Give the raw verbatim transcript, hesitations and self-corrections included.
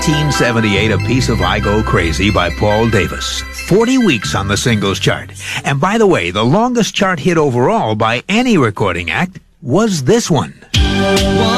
nineteen seventy-eight, A Piece of I Go Crazy by Paul Davis. forty weeks on the singles chart. And by the way, the longest chart hit overall by any recording act was this one.